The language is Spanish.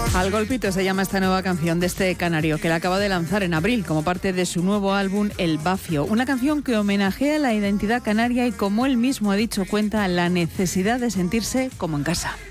Al golpito se llama esta nueva canción de este canario que la acaba de lanzar en abril como parte de su nuevo álbum El Bafio. Una canción que homenajea la identidad canaria y, como él mismo ha dicho, cuenta la necesidad de sentirse como en casa.